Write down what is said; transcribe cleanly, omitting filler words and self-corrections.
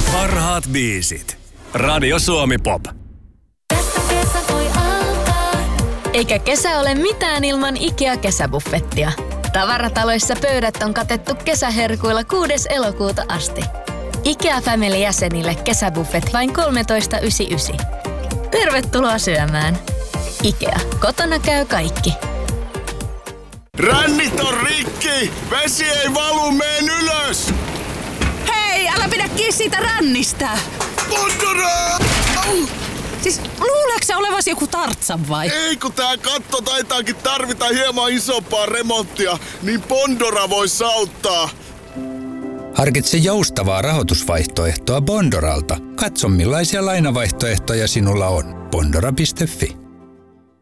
Parhaat biisit. Radio Suomi Pop. Tästä kesä voi alkaa. Eikä kesä ole mitään ilman IKEA-kesäbuffettia. Tavarataloissa pöydät on katettu kesäherkuilla 6. elokuuta asti. IKEA Family-jäsenille kesäbuffet vain 13,99. Tervetuloa syömään. IKEA. Kotona käy kaikki. Rännit on rikki! Vesi ei valu, meen ylös! Hei, älä pidä kiinni siitä rännistä! Bondora! Siis luuleeko sä olevasi joku Tartsan vai? Ei, kun tää katto taitaakin tarvita hieman isompaa remonttia, niin Bondora vois auttaa. Harkitse joustavaa rahoitusvaihtoehtoa Bondoralta. Katso millaisia lainavaihtoehtoja sinulla on. Bondora.fi